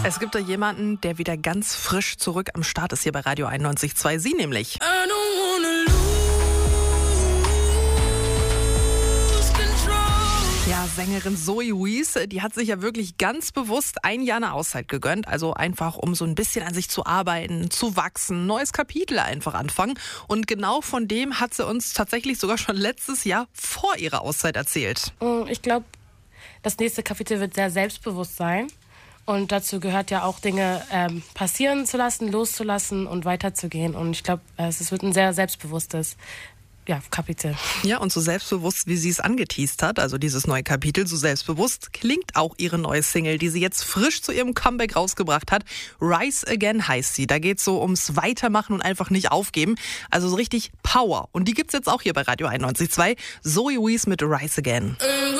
Es gibt da jemanden, der wieder ganz frisch zurück am Start ist hier bei Radio 91.2. Sie nämlich. Ja, Sängerin Zoe Wees, die hat sich ja wirklich ganz bewusst ein Jahr eine Auszeit gegönnt. Also einfach, um so ein bisschen an sich zu arbeiten, zu wachsen, neues Kapitel einfach anfangen. Und genau von dem hat sie uns tatsächlich sogar schon letztes Jahr vor ihrer Auszeit erzählt. Ich glaube, das nächste Kapitel wird sehr selbstbewusst sein. Und dazu gehört ja auch Dinge passieren zu lassen, loszulassen und weiterzugehen. Und ich glaube, es wird ein sehr selbstbewusstes Kapitel. Ja, und so selbstbewusst, wie sie es angeteast hat, also dieses neue Kapitel, so selbstbewusst klingt auch ihre neue Single, die sie jetzt frisch zu ihrem Comeback rausgebracht hat. Rise Again heißt sie. Da geht es so ums Weitermachen und einfach nicht aufgeben. Also so richtig Power. Und die gibt's jetzt auch hier bei Radio 91.2. Zoe Wees mit Rise Again.